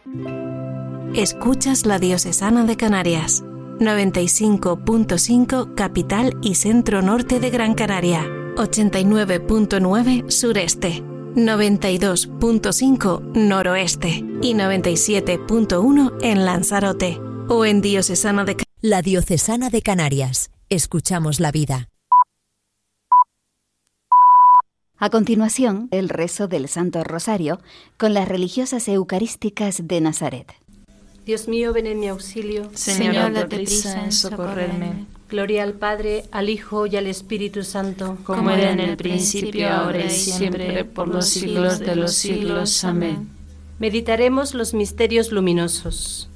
Escuchas la Diocesana de Canarias, 95.5 capital y centro norte de Gran Canaria, 89.9 sureste, 92.5 noroeste y 97.1 en Lanzarote o en La Diocesana de Canarias. Escuchamos la vida. A continuación, el rezo del Santo Rosario con las religiosas eucarísticas de Nazaret. Dios mío, ven en mi auxilio. Señor, date prisa en socorrerme. Gloria al Padre, al Hijo y al Espíritu Santo, como era en el principio, ahora y siempre, por los siglos de los siglos. Amén. Meditaremos los misterios luminosos.